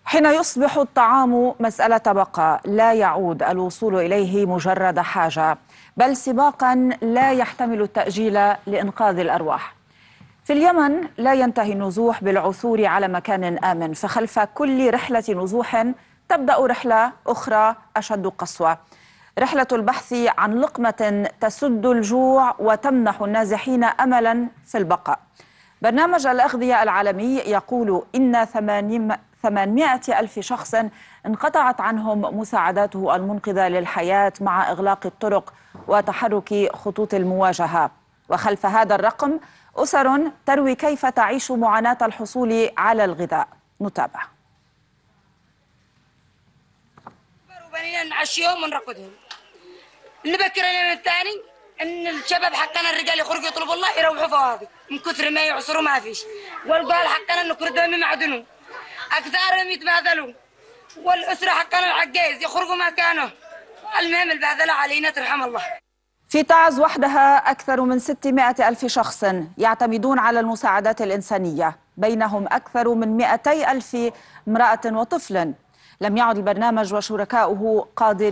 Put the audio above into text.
حين يصبح الطعام مسألة بقاء لا يعود الوصول إليه مجرد حاجة، بل سباقا لا يحتمل التأجيل لإنقاذ الأرواح. في اليمن لا ينتهي النزوح بالعثور على مكان آمن، فخلف كل رحلة نزوح تبدأ رحلة أخرى أشد قسوة، رحلة البحث عن لقمة تسد الجوع وتمنح النازحين أملا في البقاء. برنامج الأغذية العالمي يقول إن 800 ألف شخص انقطعت عنهم مساعداته المنقذة للحياة مع إغلاق الطرق وتحرك خطوط المواجهة. وخلف هذا الرقم أسر تروي كيف تعيش معاناة الحصول على الغذاء. نتابع. نعشيهم ونرقدهم، نبكر اليوم الثاني ان الشباب حقنا الرجال يخرجوا يطلبوا الله يروحوا فواضي من كثر ما يعصروا ما فيش، والقال حقنا انه كردهم معدنوا اكثرهم يتبادلوا، والاسره حقنا العجاز يخرجوا مكانه. المهم البهذله علينا ترحم الله. في تعز وحدها أكثر من 600 ألف شخص يعتمدون على المساعدات الإنسانية، بينهم أكثر من 200 ألف امرأة وطفل. لم يعد البرنامج وشركاؤه قادرين